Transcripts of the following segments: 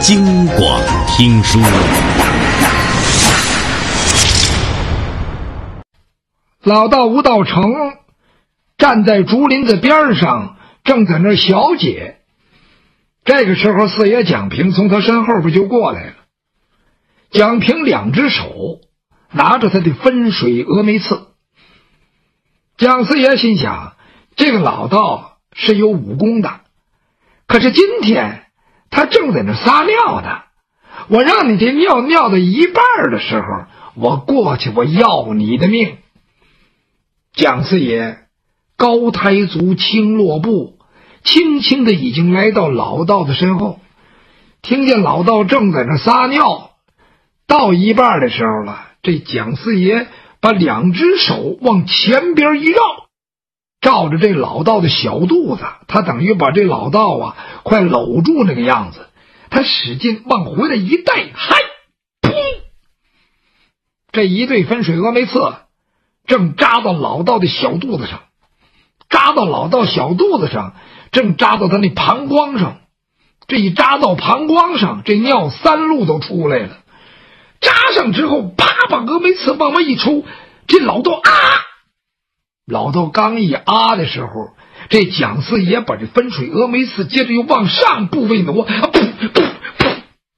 京广听书。 老道吴道成站在竹林子边上，正在那小解。这个时候，四爷蒋平从他身后边就过来了。蒋平两只手拿着他的分水峨眉刺。蒋四爷心想，这个老道是有武功的，可是今天他正在那撒尿呢，我让你这尿尿到一半的时候，我过去，我要你的命。蒋四爷高抬足轻落步，轻轻的已经来到老道的身后，听见老道正在那撒尿，到一半的时候了，这蒋四爷把两只手往前边一绕，照着这老道的小肚子，他等于把这老道啊快搂住那个样子，他使劲往回来一带，嗨，噗！这一对分水峨眉刺正扎到老道的小肚子上，扎到老道小肚子上，正扎到他那膀胱上。这一扎到膀胱上，这尿三路都出来了。扎上之后，啪，把峨眉刺往外一抽，这老道啊！老道刚一啊的时候，这蒋四爷把这分水峨眉刺接着又往上部位挪，噗噗噗！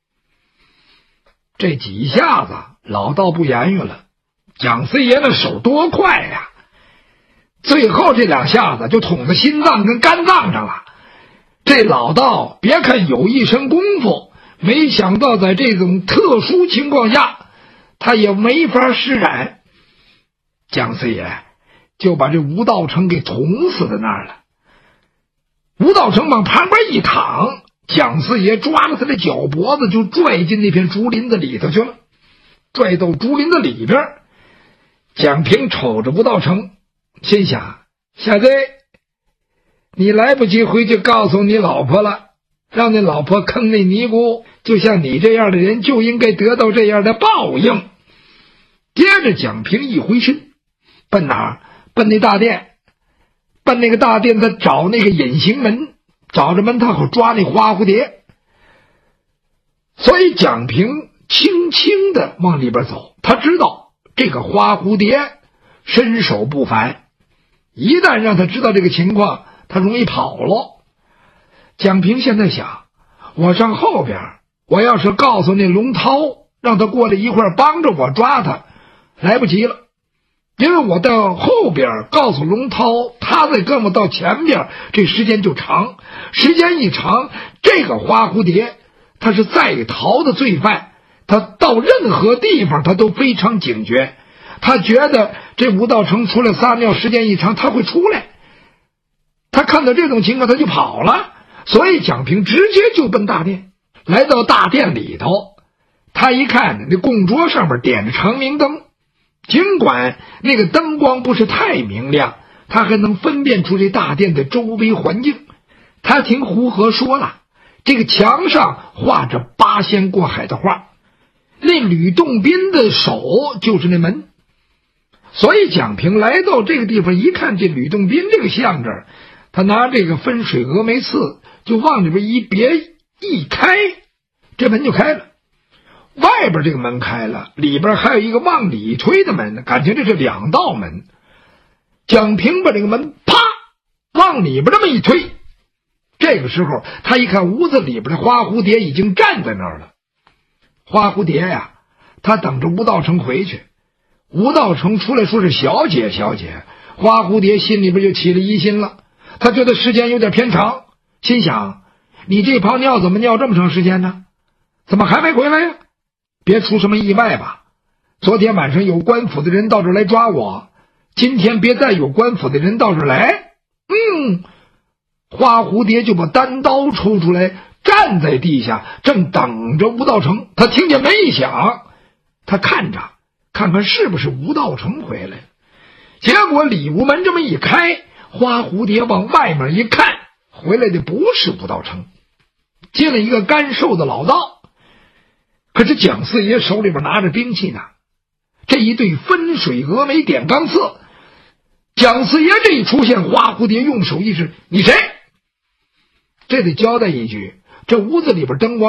这几下子老道不言语了。蒋四爷那手多快呀！最后这两下子就捅到心脏跟肝脏上了。这老道别看有一身功夫，没想到在这种特殊情况下，他也没法施展。蒋四爷就把这吴道成给捅死在那儿了。吴道成往旁边一躺，蒋四爷抓着他的脚脖子就拽进那片竹林子里头去了。拽到竹林子里边，蒋平瞅着吴道成，心想：小子，你来不及回去告诉你老婆了，让你老婆坑那尼姑，就像你这样的人就应该得到这样的报应。接着蒋平一回身，奔哪儿？奔那大殿。奔那个大殿，他找那个隐形门，找着门他好抓那花蝴蝶。所以蒋平轻轻的往里边走，他知道这个花蝴蝶身手不凡，一旦让他知道这个情况，他容易跑了。蒋平现在想，我上后边，我要是告诉那龙涛，让他过来一块帮着我抓他，来不及了。因为我到后边告诉龙涛，他再跟我到前边，这时间就长，时间一长，这个花蝴蝶他是在逃的罪犯，他到任何地方他都非常警觉，他觉得这吴道成出来撒尿时间一长他会出来，他看到这种情况他就跑了。所以蒋平直接就奔大殿。来到大殿里头，他一看那供桌上面点着长明灯，尽管那个灯光不是太明亮，他还能分辨出这大殿的周围环境。他听胡和说了，这个墙上画着八仙过海的画，那吕洞宾的手就是那门。所以蒋平来到这个地方一看这吕洞宾这个像这儿，他拿这个分水峨眉刺就往里边一别一开，这门就开了。外边这个门开了，里边还有一个往里推的门，感情这是两道门。蒋平把这个门啪往里边这么一推，这个时候他一看屋子里边的花蝴蝶已经站在那儿了。花蝴蝶呀，他等着吴道成回去。吴道成出来说是小姐小姐，花蝴蝶心里边就起了疑心了，他觉得时间有点偏长，心想你这泡尿怎么尿这么长时间呢？怎么还没回来呀？别出什么意外吧，昨天晚上有官府的人到这儿来抓我，今天别再有官府的人到这儿来。花蝴蝶就把单刀抽出来，站在地下正等着吴道成。他听见门一响，他看着看看是不是吴道成回来了。结果里屋门这么一开，花蝴蝶往外面一看，回来的不是吴道成，进了一个干瘦的老道。可是蒋四爷手里边拿着兵器呢，这一对分水峨眉点钢刺。蒋四爷这一出现，花蝴蝶用手一指，你谁？这得交代一句，这屋子里边灯光